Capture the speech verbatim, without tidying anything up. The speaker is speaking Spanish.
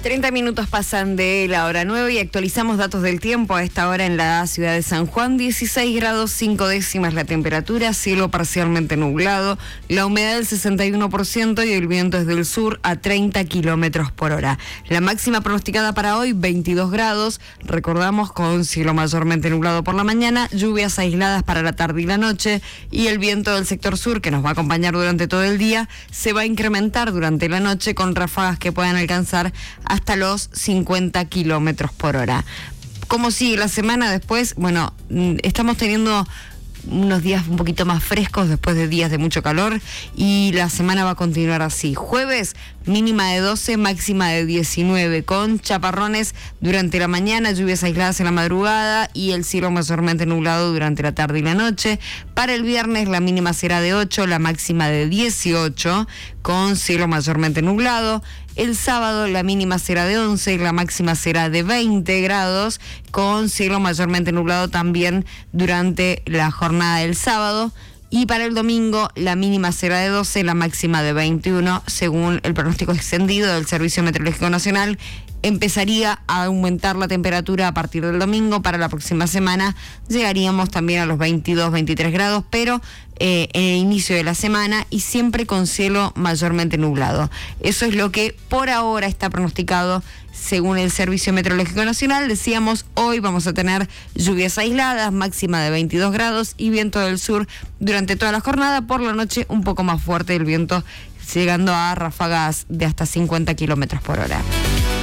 treinta minutos pasan de la hora nueve y actualizamos datos del tiempo a esta hora en la ciudad de San Juan. dieciséis grados cinco décimas la temperatura, cielo parcialmente nublado, la humedad del sesenta y uno por ciento y el viento es del sur a treinta kilómetros por hora. La máxima pronosticada para hoy, veintidós grados, recordamos con cielo mayormente nublado por la mañana, lluvias aisladas para la tarde y la noche, y el viento del sector sur, que nos va a acompañar durante todo el día, se va a incrementar durante la noche con ráfagas que puedan alcanzar hasta los cincuenta kilómetros por hora. ¿Cómo sigue la semana después? Bueno, estamos teniendo unos días un poquito más frescos después de días de mucho calor y la semana va a continuar así. Jueves, mínima de doce, máxima de diecinueve, con chaparrones durante la mañana, lluvias aisladas en la madrugada y el cielo mayormente nublado durante la tarde y la noche. Para el viernes la mínima será de ocho, la máxima de dieciocho, con cielo mayormente nublado. El sábado la mínima será de once y la máxima será de veinte grados, con cielo mayormente nublado también durante la jornada del sábado. Y para el domingo la mínima será de doce, la máxima de veintiuno, según el pronóstico extendido del Servicio Meteorológico Nacional. Empezaría a aumentar la temperatura a partir del domingo. Para la próxima semana llegaríamos también a los veintidós, veintitrés grados, pero eh, en el inicio de la semana y siempre con cielo mayormente nublado. Eso es lo que por ahora está pronosticado según el Servicio Meteorológico Nacional. Decíamos, hoy vamos a tener lluvias aisladas, máxima de veintidós grados y viento del sur durante toda la jornada. Por la noche un poco más fuerte el viento, llegando a ráfagas de hasta cincuenta kilómetros por hora.